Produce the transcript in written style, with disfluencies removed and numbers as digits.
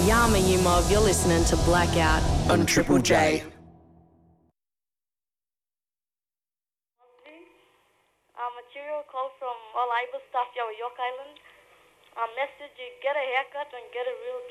Yama Yumov, you're listening to Blackout on Triple J. Material call from All Ibis Staff, York Island. Message, get a haircut and get a real